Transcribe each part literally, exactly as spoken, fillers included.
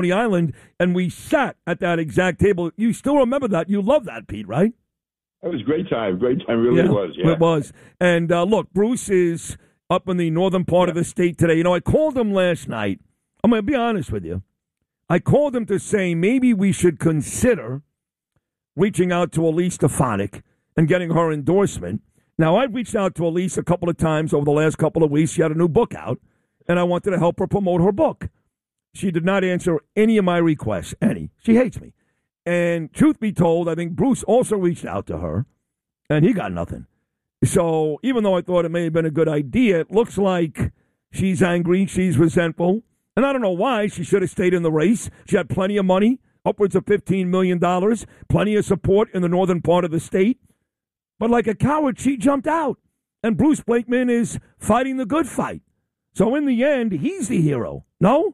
Coney Island, and we sat at that exact table. You still remember that? You love that, Pete, right? It was a great time. Great time. Really yeah, was. Yeah, it was. And uh, look, Bruce is up in the northern part yeah. of the state today. You know, I called him last night. I'm going to be honest with you. I called him to say maybe we should consider reaching out to Elise Stefanik and getting her endorsement. Now, I've reached out to Elise a couple of times over the last couple of weeks. She had a new book out, and I wanted to help her promote her book. She did not answer any of my requests, any. She hates me. And truth be told, I think Bruce also reached out to her, and he got nothing. So even though I thought it may have been a good idea, it looks like she's angry, she's resentful. And I don't know why. She should have stayed in the race. She had plenty of money, upwards of fifteen million dollars, plenty of support in the northern part of the state. But like a coward, she jumped out. And Bruce Blakeman is fighting the good fight. So in the end, he's the hero. No?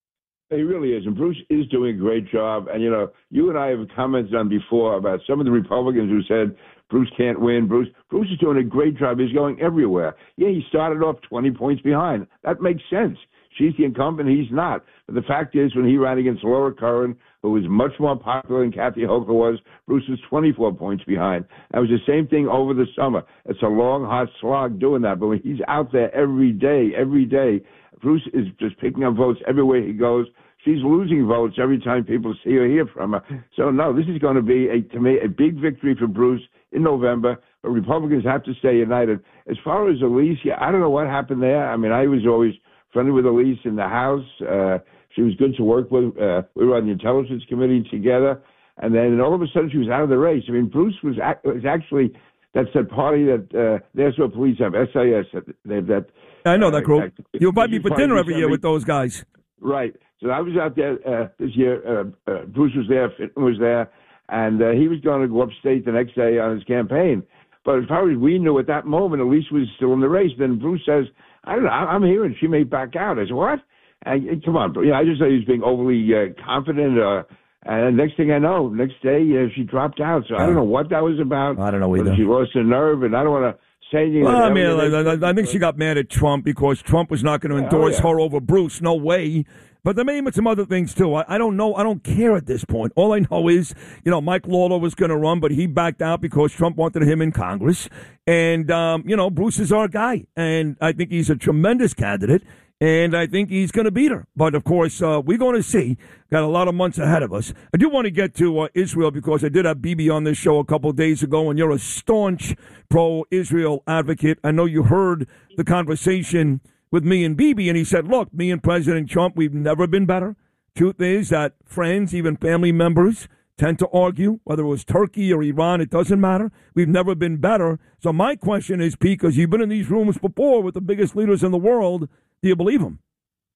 He really is. And Bruce is doing a great job. And, you know, you and I have commented on before about some of the Republicans who said Bruce can't win. Bruce Bruce is doing a great job. He's going everywhere. Yeah, he started off twenty points behind. That makes sense. She's the incumbent. He's not. But the fact is, when he ran against Laura Curran, who was much more popular than Kathy Hochul was, Bruce was twenty-four points behind. That was the same thing over the summer. It's a long, hot slog doing that. But when he's out there every day, every day, Bruce is just picking up votes everywhere he goes. She's losing votes every time people see or hear from her. So, no, this is going to be, a, to me, a big victory for Bruce in November. But Republicans have to stay united. As far as Elise, yeah, I don't know what happened there. I mean, I was always friendly with Elise in the House. Uh, she was good to work with. Uh, we were on the Intelligence Committee together. And then all of a sudden she was out of the race. I mean, Bruce was, act- was actually, that's that party that uh, National Police have, S I S. That, that, that, I know that group. Uh, you invite me for dinner every year with those guys. Right. So I was out there uh, this year. Uh, uh, Bruce was there, Fitton was there, and uh, he was going to go upstate the next day on his campaign. But as far as we knew at that moment, Elise was still in the race. Then Bruce says, I don't know, I'm hearing she may back out. I said, what? And, and come on, you know, I just thought he was being overly uh, confident. Uh, and next thing I know, next day, uh, she dropped out. So I don't know what that was about. I don't know either. She lost her nerve, and I don't want to say anything. Well, I mean, I, I think she got mad at Trump because Trump was not going to endorse oh, yeah. her over Bruce. No way. But there may have been some other things, too. I, I don't know. I don't care at this point. All I know is, you know, Mike Lawler was going to run, but he backed out because Trump wanted him in Congress. And, um, you know, Bruce is our guy. And I think he's a tremendous candidate. And I think he's going to beat her. But, of course, uh, we're going to see. Got a lot of months ahead of us. I do want to get to uh, Israel because I did have Bibi on this show a couple of days ago, and you're a staunch pro-Israel advocate. I know you heard the conversation with me and Bibi, and he said, look, me and President Trump, we've never been better. Truth is that friends, even family members, tend to argue, whether it was Turkey or Iran, it doesn't matter. We've never been better. So my question is, Pete, because you've been in these rooms before with the biggest leaders in the world, do you believe them?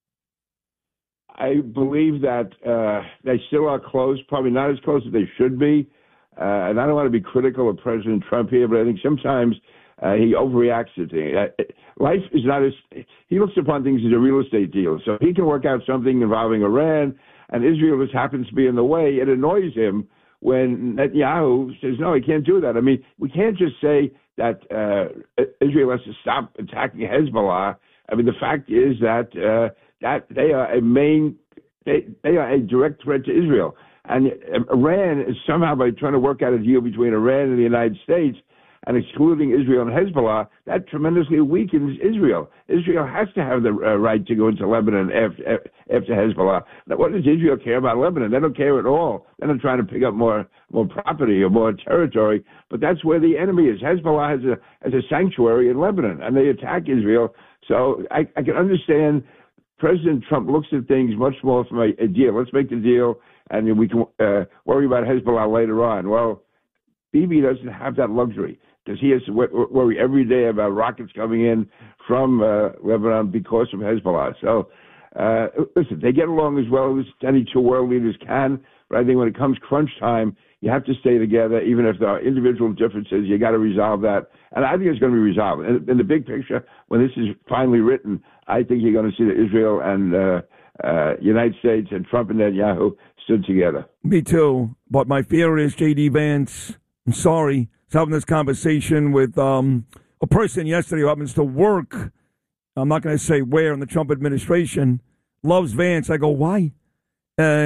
I believe that uh, they still are close, probably not as close as they should be. Uh, and I don't want to be critical of President Trump here, but I think sometimes Uh, he overreacts to things. Uh, life is not as he looks upon things as a real estate deal. So he can work out something involving Iran, and Israel just happens to be in the way. It annoys him when Netanyahu says, "No, he can't do that." I mean, we can't just say that uh, Israel has to stop attacking Hezbollah. I mean, the fact is that uh, that they are a main they they are a direct threat to Israel, and Iran is somehow, by trying to work out a deal between Iran and the United States and excluding Israel and Hezbollah, that tremendously weakens Israel. Israel has to have the uh, right to go into Lebanon after, after Hezbollah. Now, what does Israel care about Lebanon? They don't care at all. They're not trying to pick up more more property or more territory, but that's where the enemy is. Hezbollah has a has a sanctuary in Lebanon, and they attack Israel. So I, I can understand President Trump looks at things much more from a, a deal. Let's make the deal, and we can uh, worry about Hezbollah later on. Well, Bibi doesn't have that luxury, because he has to worry every day about rockets coming in from uh, Lebanon because of Hezbollah. So, uh, listen, they get along as well as any two world leaders can, but I think when it comes crunch time, you have to stay together, even if there are individual differences. You got to resolve that, and I think it's going to be resolved. In, in the big picture, when this is finally written, I think you're going to see that Israel and uh, uh, United States and Trump and Netanyahu stood together. Me too, but my fear is J D. Vance. I'm sorry. I was having this conversation with um, a person yesterday who happens to work, I'm not going to say where, in the Trump administration, loves Vance. I go, why? Uh,